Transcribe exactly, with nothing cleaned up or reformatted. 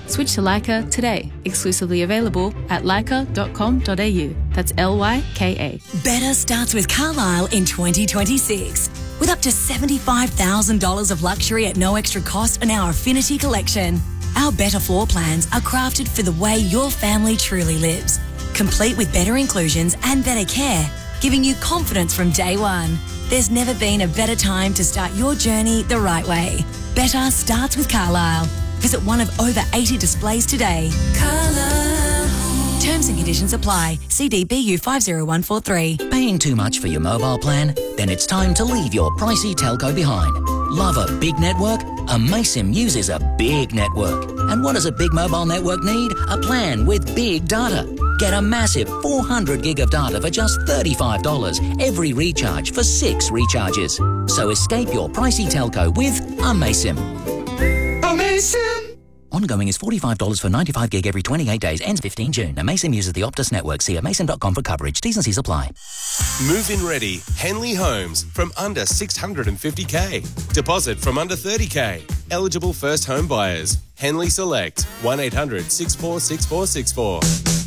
Switch to Lyca today. Exclusively available at lyca dot com dot a u. That's L Y K A. Better starts with Carlisle in twenty twenty-six. With up to seventy-five thousand dollars of luxury at no extra cost on our Affinity collection. Our better floor plans are crafted for the way your family truly lives. Complete with better inclusions and better care, giving you confidence from day one. There's never been a better time to start your journey the right way. Better starts with Carlisle. Visit one of over eighty displays today. Carlisle. Terms and conditions apply. C D B U five zero one four three. Paying too much for your mobile plan? Then it's time to leave your pricey telco behind. Love a big network? Amaysim uses a big network. And what does a big mobile network need? A plan with big data. Get a massive four hundred gig of data for just thirty-five dollars every recharge for six recharges. So escape your pricey telco with Amaysim. Amaysim! Ongoing is forty-five dollars for ninety-five gig every twenty-eight days. Ends fifteenth June. Amaysim uses the Optus network. See amaysim dot com for coverage. T's and C's apply. Move-in ready. Henley Homes from under six hundred fifty K. Deposit from under thirty K. Eligible first home buyers. Henley Select. one eight hundred six four six four six four.